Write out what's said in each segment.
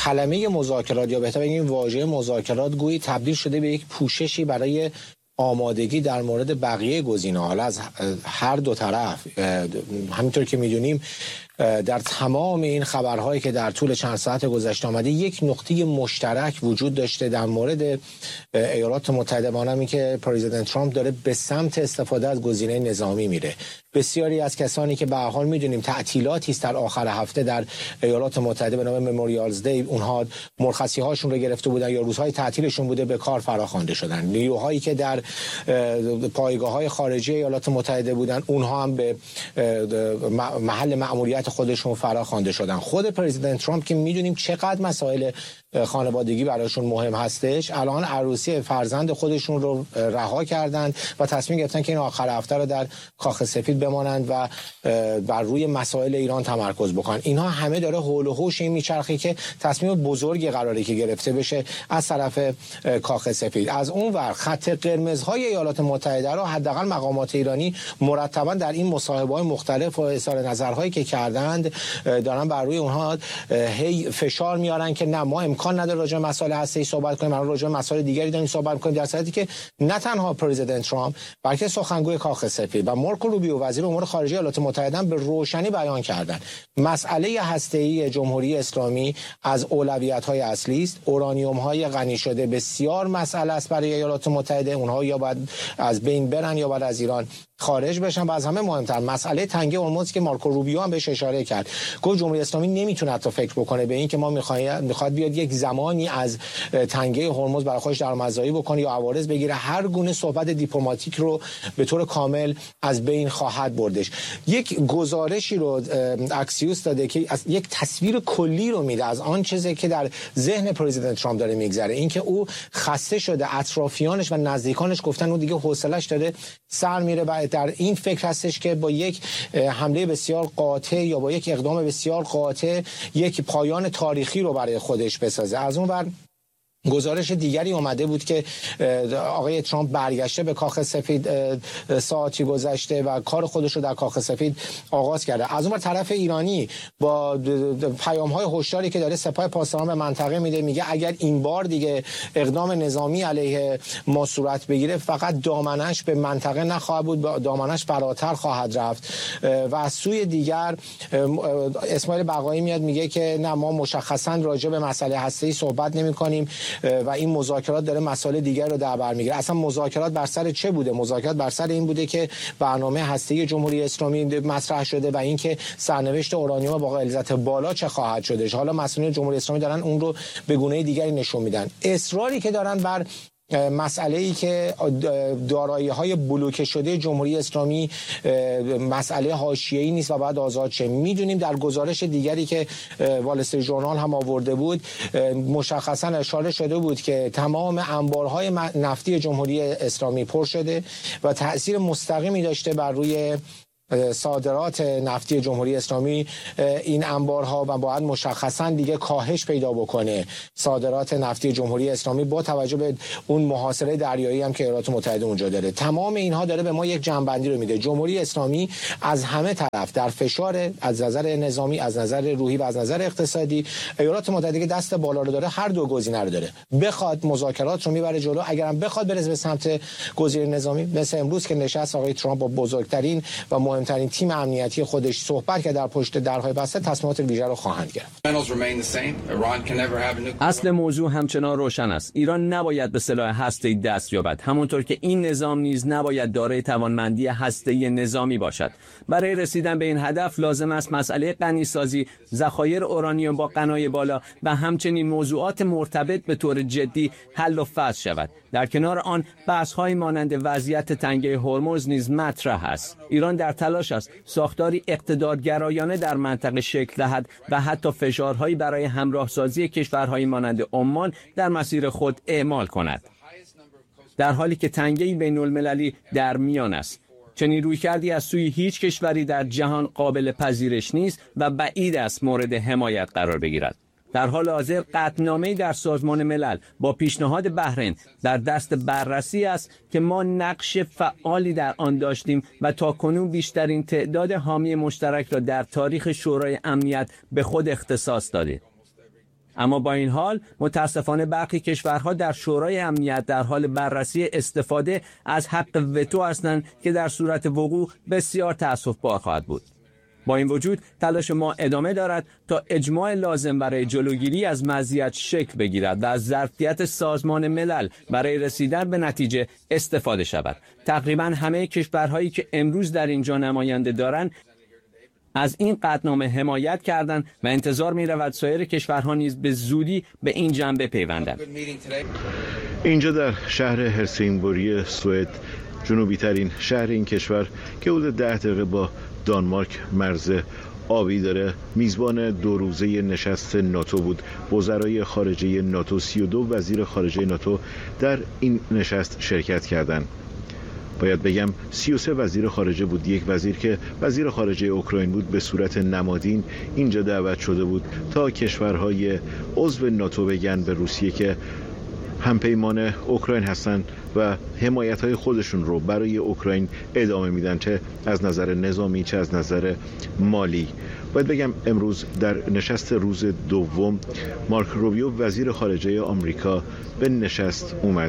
کلمه مذاکرات یا بهتر بگیم واژه مذاکرات گویی تبدیل شده به یک پوششی برای آمادگی در مورد بقیه گزینه‌ها حالا از هر دو طرف. همینطور که می‌دونیم در تمام این خبرهایی که در طول چند ساعت گذشته آمده یک نقطه مشترک وجود داشته در مورد ایالات متحده، مانند که پرزیدنت ترامپ داره به سمت استفاده از گزینه نظامی میره. بسیاری از کسانی که به هر حال میدونیم تعطیلاتی است در آخر هفته در ایالات متحده به نام مموریالز دی، اونها مرخصی هاشون رو گرفته بودن یا روزهای تعطیلشون بوده، به کار فراخوانده شدن. نیروهایی که در پایگاه‌های خارجی ایالات متحده بودن اونها هم به محل مأموریت خودشون فراخوانده شدن. خود پرزیدنت ترامپ که میدونیم چقدر مسائل خانوادگی براشون مهم هستش، الان عروسی فرزند خودشون رو رها کردند و تصمیم گرفتن که این آخر هفته رو در کاخ سفید بمانند و بر روی مسائل ایران تمرکز بکنن. اینها همه داره حول و حوش این میچرخه که تصمیم بزرگی قراره که گرفته بشه از طرف کاخ سفید. از اون ور خط قرمزهای ایالات متحده رو حداقل مقامات ایرانی مرتبا در این مصاحبه‌های مختلف و اظهار نظرهایی که کردند دارن بر روی اونها هی فشار میارن که نه، ما امکان نداره راجع به مسائل هسته‌ای صحبت کنیم، ما راجع به مسائل دیگری داریم صحبت کنیم، در صورتی که نه تنها پرزیدنت ترامپ بلکه سخنگوی کاخ سفید و مارکو روبیو وزیر امور خارجه ایالات متحده به روشنی بیان کردند مسئله هسته‌ای جمهوری اسلامی از اولویت‌های اصلی است. اورانیوم‌های غنی شده بسیار مسئله است برای ایالات متحده، اونها یا باید از بین برن یا باید از ایران خارج بشن. و از همه مهمتر مسئله تنگه هرمز که مارکو روبیو هم بهش اشاره کرد، گفت جمهوری اسلامی نمیتونه حتی فکر بکنه به این که ما میخواد بیاد یک زمانی از تنگه هرمز برای خودش درآمدزایی بکنه یا عوارض بگیره. هر گونه صحبت دیپلماتیک رو به طور کامل از بین خواهد بردش. یک گزارشی رو اکسیوس داده که از یک تصویر کلی رو میده از آن چیزی که در ذهن پرزیدنت ترامپ داره میگذره، اینکه او خسته شده، اطرافیانش و نزدیکانش گفتن اون دیگه حوصله‌اش داره سر میره و در این فکر هستش که با یک حمله بسیار قاطع یا با یک اقدام بسیار قاطع یک پایان تاریخی رو برای خودش بسازه. از اون ور گزارش دیگری اومده بود که آقای ترامپ برگشته به کاخ سفید ساعتی گذشته و کار خودش رو در کاخ سفید آغاز کرده. از اون طرف ایرانی با پیام‌های هشداری که داره سپاه پاسداران به منطقه میده، میگه اگر این بار دیگه اقدام نظامی علیه ما صورت بگیره فقط دامنش به منطقه نخواهد بود، دامنش فراتر خواهد رفت. و از سوی دیگر اسماعیل بقایی میاد میگه که نه، ما مشخصا راجع به مسئله هسته‌ای صحبت نمی‌کنیم و این مذاکرات داره مسائل دیگر رو در بر میگیره. اصلا مذاکرات بر سر چه بوده؟ مذاکرات بر سر این بوده که برنامه هسته‌ای جمهوری اسلامی مطرح شده و اینکه سرنوشت اورانیوم با غلظت بالا چه خواهد شدش. حالا مسئولین جمهوری اسلامی دارن اون رو به گونه دیگری نشون میدن. اصراری که دارن بر مسئله‌ای که دارایی‌های بلوکه شده جمهوری اسلامی مسئله حاشیه‌ای نیست و باید آزاد شه. می‌دونیم در گزارش دیگری که وال استریت ژورنال هم آورده بود مشخصاً اشاره شده بود که تمام انبارهای نفتی جمهوری اسلامی پر شده و تأثیر مستقیمی داشته بر روی صادرات نفتی جمهوری اسلامی این انبارها و باید مشخصاً دیگه کاهش پیدا بکنه صادرات نفتی جمهوری اسلامی با توجه به اون محاصره دریایی هم که ایالات متحده اونجا داره. تمام اینها داره به ما یک جنبندی رو میده. جمهوری اسلامی از همه طرف در فشار، از نظر نظامی، از نظر روحی و از نظر اقتصادی. ایالات متحده که دست بالا رو داره، هر دو گزینه رو داره. بخواد مذاکرات رو میبره جلو، اگرم بخواد برسه به سمت گزینه نظامی، مثل امروز که نشست آقای ترامپ با بزرگترین و مهمترین تیم امنیتی خودش صحبت که در پشت درهای بسته تصمیمات ویژه رو خواهند گرفت. اصل موضوع همچنان روشن است. ایران نباید به سلاح هسته‌ای دست یابد، همونطور که این نظام نیز نباید دارای توانمندی هسته‌ای نظامی باشد. برای رسیدن به این هدف لازم است مسئله غنیسازی، ذخایر اورانیوم با غنای بالا و همچنین موضوعات مرتبط به طور جدی حل و فصل شود. در کنار آن بحث‌های مانند وضعیت تنگه هرمز نیز مطرح است. ایران در تلاش است ساختاری اقتدارگرایانه در منطقه شکل دهد و حتی فشارهایی برای همراهسازی کشورهای مانند عمان در مسیر خود اعمال کند، در حالی که تنگه‌ای بین‌المللی در میان است. چنین رویکردی از سوی هیچ کشوری در جهان قابل پذیرش نیست و بعید است مورد حمایت قرار بگیرد. در حال حاضر قطعنامه‌ای در سازمان ملل با پیشنهاد بحرین در دست بررسی است که ما نقش فعالی در آن داشتیم و تاکنون بیشترین تعداد حامی مشترک را در تاریخ شورای امنیت به خود اختصاص دادیم. اما با این حال متاسفانه برخی کشورها در شورای امنیت در حال بررسی استفاده از حق وتو هستند که در صورت وقوع بسیار تأسف‌بار خواهد بود. با این وجود تلاش ما ادامه دارد تا اجماع لازم برای جلوگیری از مزیت شکل بگیرد و از ظرفیت سازمان ملل برای رسیدن به نتیجه استفاده شود. تقریبا همه کشورهایی که امروز در اینجا نماینده دارند از این قطعنامه حمایت کردند و انتظار می رود سایر کشورها نیز به زودی به این جنبه پیوندند. اینجا در شهر هلسینگبوری سوئد، جنوبی ترین شهر این کشور که حدود 10 دقیقه با دانمارک مرز آبی داره، میزبان 2 روزه نشست ناتو بود. وزرای خارجه ناتو، 32 وزیر خارجه ناتو در این نشست شرکت کردند. باید بگم 33 وزیر خارجه بود. یک وزیر که وزیر خارجه اوکراین بود به صورت نمادین اینجا دعوت شده بود تا کشورهای عضو ناتو بگن به روسیه که همپیمان اوکراین هستن و حمایت‌های خودشون رو برای اوکراین ادامه میدن، چه از نظر نظامی چه از نظر مالی. باید بگم امروز در نشست روز دوم مارک روبیو وزیر خارجه آمریکا به نشست اومد.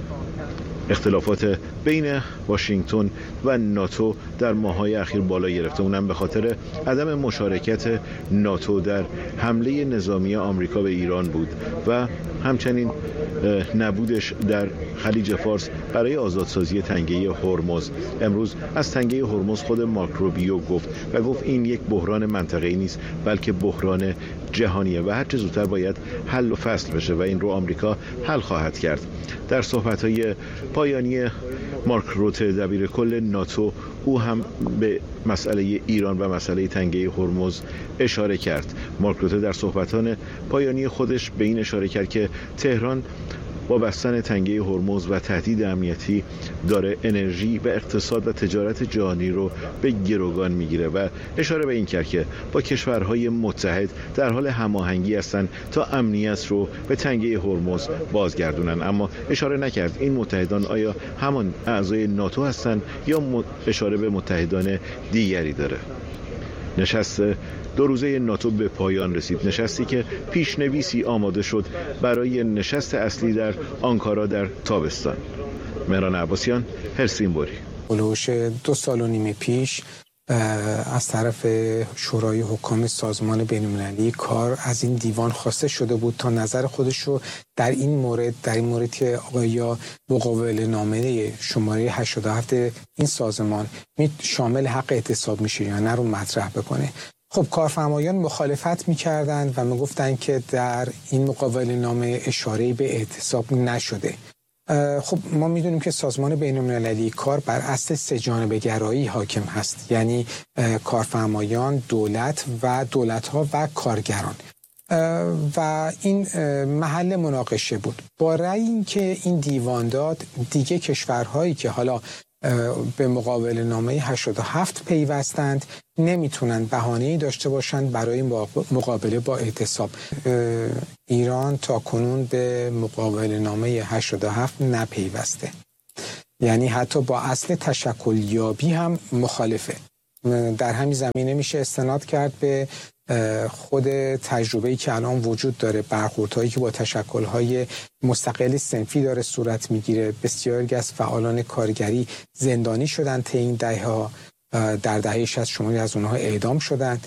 اختلافات بین واشنگتن و ناتو در ماه‌های اخیر بالا گرفته، اونم به خاطر عدم مشارکت ناتو در حمله نظامی آمریکا به ایران بود و همچنین نبودش در خلیج فارس برای آزادسازی تنگه هرمز. امروز از تنگه هرمز خود مارک روبیو گفت این یک بحران منطقه‌ای نیست بلکه بحران جهانیه و هر چه زودتر باید حل و فصل بشه و این رو آمریکا حل خواهد کرد. در صحبت‌های پایانی مارک روته دبیر کل ناتو، او هم به مسئله ایران و مسئله تنگه هرمز اشاره کرد. مارک روته در صحبتان پایانی خودش به این اشاره کرد که تهران با بستن تنگه هرمز و تهدید امنیتی داره انرژی و اقتصاد و تجارت جهانی رو به گروگان میگیره و اشاره به این کرد که با کشورهای متحد در حال هماهنگی هستند تا امنیت رو به تنگه هرمز بازگردونن، اما اشاره نکرد این متحدان آیا همان اعضای ناتو هستند یا اشاره به متحدان دیگری داره. نشست 2 روزه ناتو به پایان رسید، نشستی که پیشنویسی آماده شد برای نشست اصلی در آنکارا در تابستان. مهران عباسیان، هلسینگبوری. هلوش 2.5 سال پیش از طرف شورای حکام سازمان بین‌المللی کار از این دیوان خواسته شده بود تا نظر خودش رو در این مورد که آیا مقابله نامه شماره 87 این سازمان شامل حق اعتصاب میشه یا نه رو مطرح بکنه. خب کارفرمایان مخالفت میکردند و میگفتن که در این مقابله نامه اشاره‌ای به اعتصاب نشده. خب ما میدونیم که سازمان بین‌المللی کار بر اصل سه‌جانبه گرایی حاکم هست، یعنی کارفرمایان، دولت و دولت‌ها و کارگران و این محل مناقشه بود. با رأی این که این دیوان داد، دیگه کشورهایی که حالا به مقابله نامه 87 پیوستند نمیتونن بهانه‌ای داشته باشند برای مقابله با اعتصاب. ایران تا کنون به مقابله نامه 87 نپیوسته، یعنی حتی با اصل تشکل یابی هم مخالفه. در همین زمینه میشه استناد کرد به خود تجربه‌ای که الان وجود داره، برخوردهایی که با تشکل‌های مستقل صنفی داره صورت میگیره. بسیاری از فعالان کارگری زندانی شدن طی این دهه‌ها، در دهه 60 شماری از اونها اعدام شدن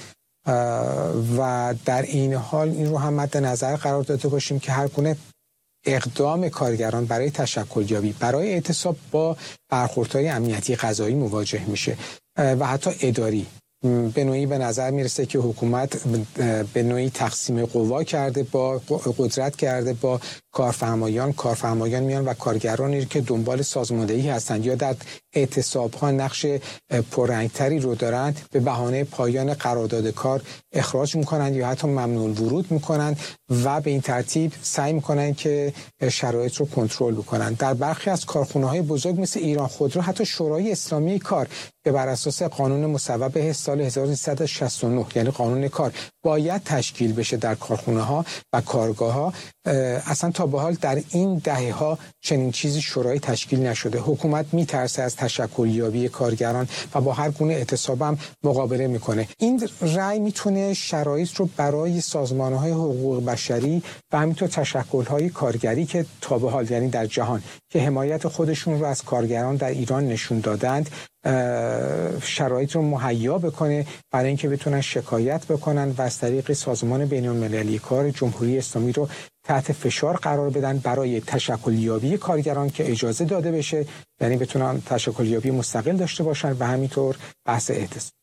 و در این حال این رو هم مد نظر قرار داده باشیم که هر گونه اقدام کارگران برای تشکل یابی برای اعتصاب با برخوردهای امنیتی قضایی مواجه میشه و حتی اداری. به نوعی به نظر میرسه که حکومت به نوعی تقسیم قوا کرده، با قدرت کرده با کارفرمایان میان و کارگرانی که دنبال سازماندهی هستند یا در اعتصاب ها نقش پررنگتری رو دارند به بهانه پایان قرارداد کار اخراج میکنند یا حتی ممنوع ورود میکنند و به این ترتیب سعی میکنند که شرایط رو کنترل بکنند. در برخی از کارخانه‌های بزرگ مثل ایران خودرو حتی شورای اسلامی کار که بر اساس قانون مصوبه سال 1369 یعنی قانون کار باید تشکیل بشه در کارخونه ها و کارگاه ها. اصلا تا به حال در این دهه ها چنین چیزی شورای تشکیل نشده. حکومت میترسه از تشکلیابی کارگران و با هر گونه اعتصاب هم مقابله میکنه. این رأی میتونه شرایط رو برای سازمان‌های حقوق بشری و همینطور تشکل‌های کارگری که تا به حال یعنی در جهان که حمایت خودشون رو از کارگران در ایران نشون دادند شرایط رو مهیا بکنه برای اینکه بتونن شکایت بکنن و از طریق سازمان بین‌المللی کار جمهوری اسلامی رو تحت فشار قرار بدن برای تشکلیابی کارگران که اجازه داده بشه، یعنی بتونن تشکلیابی مستقل داشته باشن و همینطور بحث اعتصاب.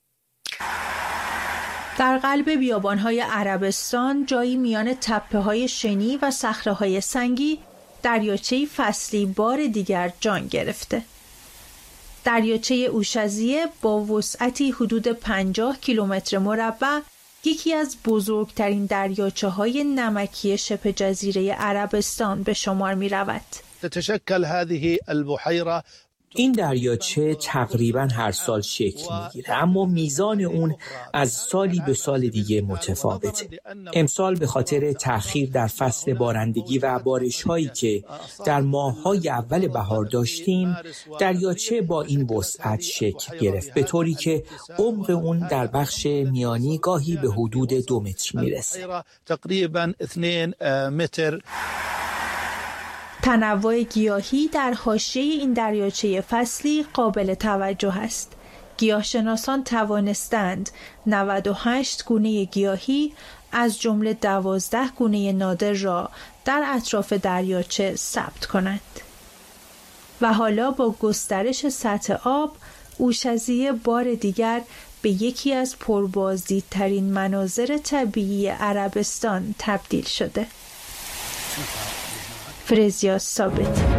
در قلب بیابان‌های عربستان، جایی میان تپه‌های شنی و صخره‌های سنگی، دریاچه فصلی بار دیگر جان گرفته. دریاچه اوشزیه با وسعتی حدود 50 کیلومتر مربع یکی از بزرگترین دریاچه‌های نمکی شبه جزیره عربستان به شمار می‌رود. تتشکل هذه البحيرة این دریاچه تقریباً هر سال شکل میگیره، اما میزان اون از سالی به سال دیگه متفاوته. امسال به خاطر تأخیر در فصل بارندگی و بارش‌هایی که در ماه‌های اول بهار داشتیم، دریاچه با این وسعت شکل گرفت، به طوری که عمق اون در بخش میانی گاهی به حدود 2 متر میرسه. تقریباً 2 متر. تنوع گیاهی در حاشیه این دریاچه فصلی قابل توجه است. گیاهشناسان توانستند 98 گونه گیاهی از جمله 12 گونه نادر را در اطراف دریاچه ثبت کنند. و حالا با گسترش سطح آب، اوشزیه بار دیگر به یکی از پربازدیدترین مناظر طبیعی عربستان تبدیل شده. فرزیا ثابت.